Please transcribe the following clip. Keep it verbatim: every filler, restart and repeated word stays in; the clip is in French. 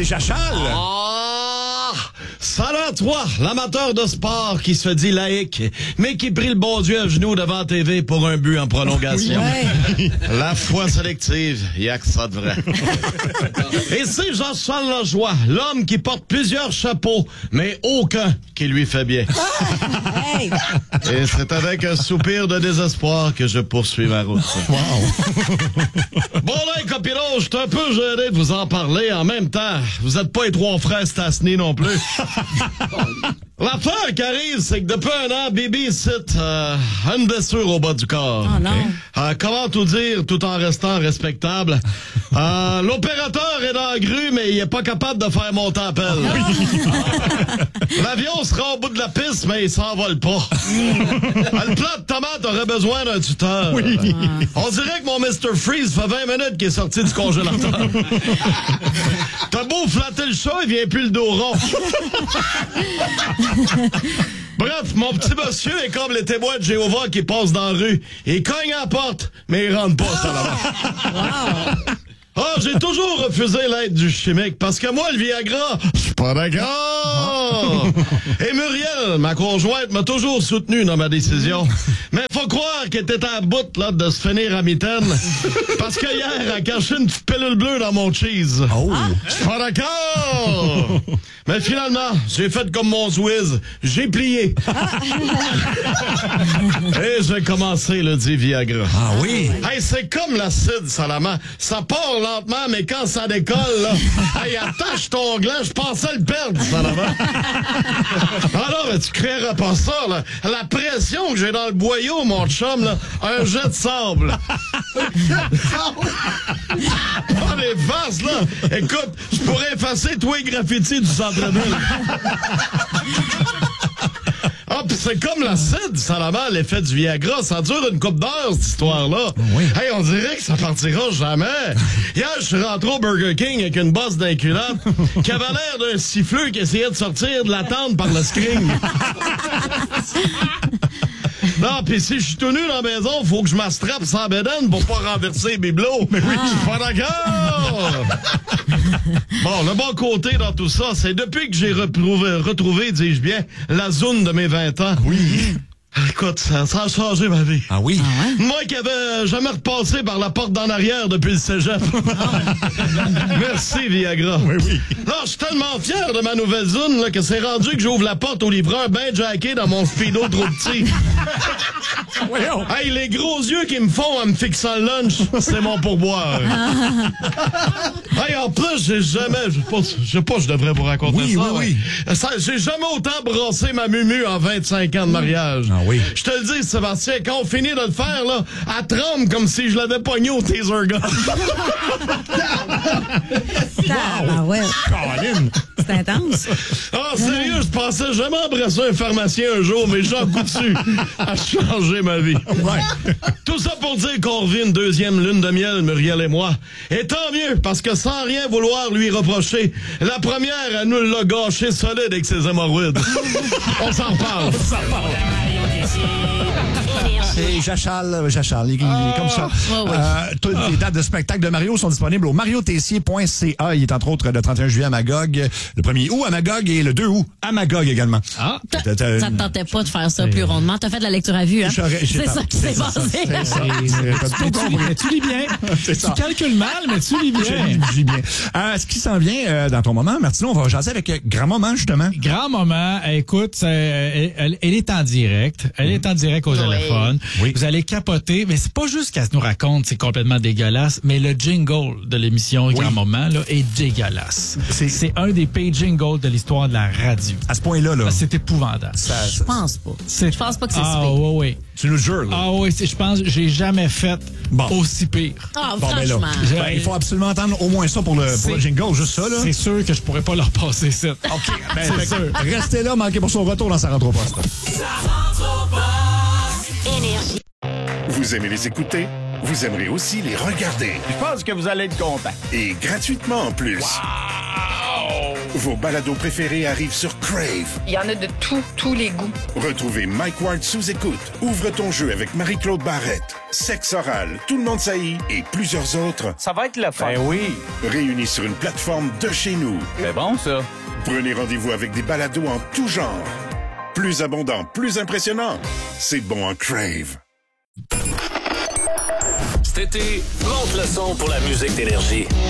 c'est Jachal. Ah! Salut à toi, l'amateur de sport qui se dit laïque, mais qui prie le bon Dieu à genoux devant la T V pour un but en prolongation. Ouais. La foi sélective, il y a que ça de vrai. Et c'est Jean-Charles Lajoie, l'homme qui porte plusieurs chapeaux, mais aucun qui lui fait bien. Hey. Et c'est avec un soupir de désespoir que je poursuis ma route. Wow. Bon là, les copinos, je suis un peu gêné de vous en parler en même temps. Vous êtes pas les trois frères Stasny non plus. L'affaire qui arrive, c'est que depuis un an, Bibi cite euh, une blessure au bas du corps. Oh non. Euh, comment tout dire tout en restant respectable? Euh, L'opérateur est dans la grue, mais il est pas capable de faire monter la pelle. L'avion sera au bout de la piste, mais il s'envole pas. Euh, le plat de tomate aurait besoin d'un tuteur. Oui. On dirait que mon mister Freeze fait vingt minutes qu'il est sorti du congélateur. T'as beau flatter le chat, il vient plus le dos rond. Bref, mon petit monsieur est comme les témoins de Jéhovah qui passent dans la rue. Il cogne à la porte, mais il rentre pas, ça là-bas. Ah, j'ai toujours refusé l'aide du chimique parce que moi, le Viagra, je suis pas d'accord. Et Muriel, ma conjointe, m'a toujours soutenu dans ma décision. Mais faut croire qu'elle était à bout là, de se finir à mitaine parce que hier, elle a caché une petite pilule bleue dans mon cheese. Oh. Je suis pas d'accord. Mais finalement, j'ai fait comme mon Zwiz. J'ai plié. Et j'ai commencé le dit Viagra. Ah oui. Hey, c'est comme l'acide, Salaman. Ça part lentement, mais quand ça décolle, là, hey, attache ton gland, je pensais le perdre, Salaman. Alors, mais tu créeras pas ça, là. La pression que j'ai dans le boyau, mon chum, là, un jet de sable. Oh, les vases, là. Écoute, je pourrais effacer tous les graffitis du centre-ville. Ah, pis c'est comme l'acide, Salaman, l'effet du Viagra. Ça dure une couple d'heures, cette histoire-là. Oui. Hey, on dirait que ça partira jamais. Hier, je suis rentré au Burger King avec une bosse d'un culotte qui avait l'air d'un siffleux qui essayait de sortir de la tente par le screen. Non, pis si je suis tout nu dans la maison, faut que je m'attrape sans bédaine pour pas renverser mes bibelots. Mais oui, je suis pas d'accord. Bon, le bon côté dans tout ça, c'est depuis que j'ai retrouvé, retrouvé, dis-je bien, la zone de mes vingt ans. Oui. Écoute, ça, ça a changé ma vie. Ah oui. Ah ouais? Moi qui avais jamais repassé par la porte d'en arrière depuis le cégep. Merci, Viagra. Oui, oui. Non, je suis tellement fier de ma nouvelle zone là, que c'est rendu que j'ouvre la porte au livreur ben jacké dans mon speedo trop petit. Voyons. Hey, les gros yeux qui me font en me fixant le lunch, c'est mon pourboire. Hey, en plus, j'ai jamais... Je sais pas, je sais pas, je devrais vous raconter Oui, ça. oui, oui. Ça, j'ai jamais autant brassé ma mumu en vingt-cinq ans de mariage. Ah oui. Je te le dis, Sébastien, quand on finit de le faire, là, elle tremble comme si je l'avais pogné au taser gun. Ah ouais. Colin. C'est intense. Ah, sérieux, je pensais jamais embrasser un pharmacien un jour, mais j'en coup dessus. A changé ma vie. Ouais. Tout ça pour dire qu'on revit une deuxième lune de miel, Muriel et moi. Et tant mieux, parce que sans rien vouloir lui reprocher, la première, elle nous l'a gâché solide avec ses hémorroïdes. On s'en reparle. On s'en parle. C'est Jachal, Jachal, il, il est comme ça. Ouais, ouais. Euh, toutes les dates de spectacle de Mario sont disponibles au mario tessier point c a. Il est entre autres le trente et un juillet à Magog, le premier août à Magog et le deux août à Magog également. Ah. T'as- t'as- Ça te tentait pas de faire ça plus rondement. T'as fait de la lecture à vue, hein? J'aurais- j'ai C'est pas- ça qui s'est c'est ça, passé. c'est ça. T'as tout compris. Mais tu lis bien. C'est ça. Tu calcules mal, mais tu lis bien. Je lis bien. Euh, ce qui s'en vient euh, dans ton moment, Martino, on va jaser avec euh, grand-maman, justement. Grand moment, écoute, c'est- elle, elle- elle est en direct. Elle est en direct au téléphone. Oui. Vous allez capoter, mais c'est pas juste qu'elle nous raconte, c'est complètement dégueulasse, mais le jingle de l'émission Grand Moment là, est dégueulasse. C'est- C'est un des pay jingles de l'histoire de la radio. À ce point-là, là. Ah, c'est épouvantable. Ça- Je pense pas. C'est- Je pense pas que c'est ah, si pire. ouais, ouais. Tu nous jures, là. Ah oui, je pense que j'ai jamais fait Bon. aussi pire. Ah, Bon, ben là, franchement. ben, il faut absolument entendre au moins ça pour le, pour le C'est- jingle, juste ça, là. C'est sûr que je pourrais pas leur passer ça. OK, ben, C'est fait que sûr. restez là, manquez pour son retour dans sa rentre au poste. Énergie. Vous aimez les écouter? Vous aimerez aussi les regarder. Je pense que vous allez être content. Et gratuitement en plus. Wow! Vos balados préférés arrivent sur Crave. Il y en a de tous, tous les goûts. Retrouvez Mike Ward sous écoute. Ouvre ton jeu avec Marie-Claude Barrette. Sexe oral, Tout le monde saillit et plusieurs autres. Ça va être le fun. Ben oui. Réunis sur une plateforme de chez nous. C'est bon, ça. Prenez rendez-vous avec des balados en tout genre. Plus abondant, plus impressionnant. C'est bon en Crave. Cet été, monte le son pour la musique d'énergie.